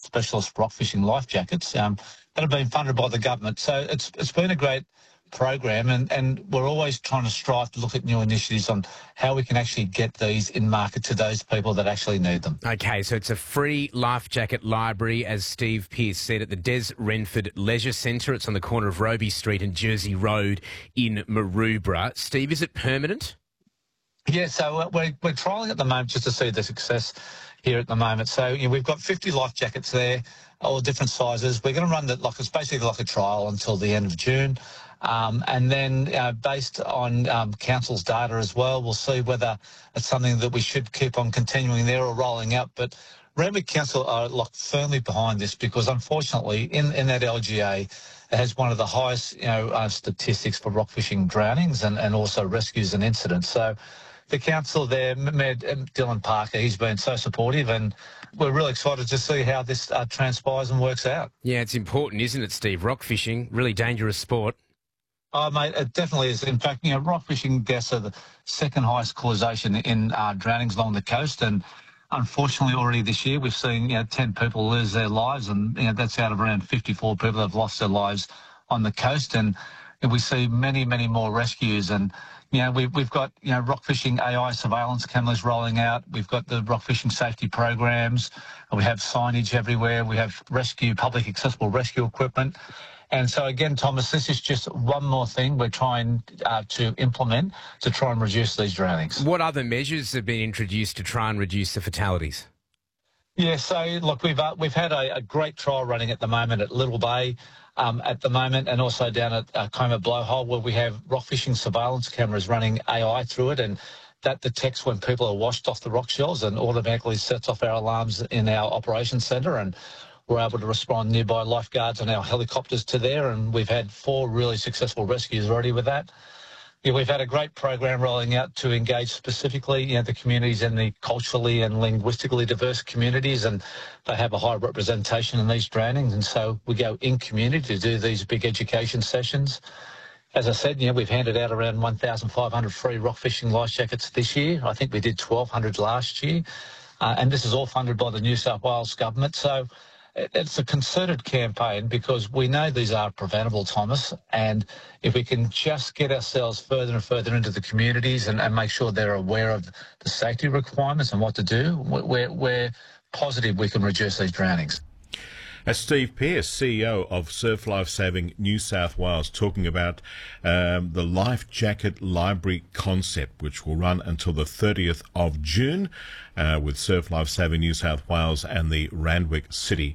specialist rock fishing life jackets that have been funded by the government. So it's been a great program, and we're always trying to strive to look at new initiatives on how we can actually get these in market to those people that actually need them. Okay, so it's a free life jacket library, as Steve Pearce said, at the Des Renford Leisure Centre. It's on the corner of Roby Street and Jersey Road in Maroubra. Steve, is it permanent? Yeah, so we're trialling at the moment just to see the success here at the moment. So we've got 50 life jackets there, all different sizes. We're going to run it's basically like a trial until the end of June. And then based on council's data as well, we'll see whether it's something that we should keep on continuing there or rolling out. But Randwick Council are firmly behind this because, unfortunately, in that LGA, it has one of the highest statistics for rock fishing drownings and also rescues and incidents. So the council there, Mayor Dylan Parker, he's been so supportive, and we're really excited to see how this transpires and works out. Yeah, it's important, isn't it, Steve? Rock fishing, really dangerous sport. Oh, mate, it definitely is. In fact, rock fishing deaths are the second highest causation in drownings along the coast. And unfortunately, already this year, we've seen 10 people lose their lives, and that's out of around 54 people that have lost their lives on the coast. And we see many, many more rescues. And we've got rock fishing AI surveillance cameras rolling out. We've got the rock fishing safety programs. We have signage everywhere. We have public accessible rescue equipment. And so, again, Thomas, this is just one more thing we're trying to implement to try and reduce these drownings. What other measures have been introduced to try and reduce the fatalities? Yeah, so, look, we've had a great trial running at the moment at Little Bay at the moment, and also down at Coma Blowhole, where we have rock fishing surveillance cameras running AI through it, and that detects when people are washed off the rock shells and automatically sets off our alarms in our operations centre, and we're able to respond nearby lifeguards and our helicopters to there, and we've had 4 really successful rescues already with that. Yeah, we've had a great program rolling out to engage specifically the communities in the culturally and linguistically diverse communities, and they have a high representation in these drownings, and so we go in community to do these big education sessions. As I said, we've handed out around 1,500 free rock fishing life jackets this year. I think we did 1,200 last year, and this is all funded by the New South Wales government. So it's a concerted campaign because we know these are preventable, Thomas, and if we can just get ourselves further and further into the communities and make sure they're aware of the safety requirements and what to do, we're positive we can reduce these drownings. As Steve Pearce, CEO of Surf Life Saving New South Wales, talking about the Life Jacket Library concept, which will run until the 30th of June with Surf Life Saving New South Wales and the Randwick City